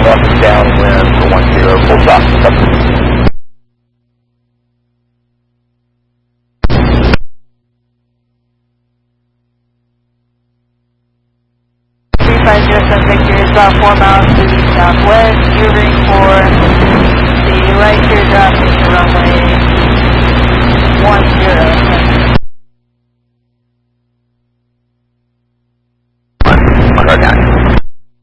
up and downwind for 10, full stop. Victor is about 4 miles to the southwest, moving for the right teardrop into runway